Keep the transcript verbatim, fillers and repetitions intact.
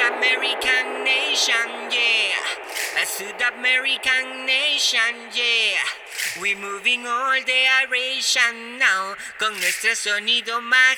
American Nation, yeah. A South American Nation, yeah. We moving all the aeration now con nuestro sonido mágico.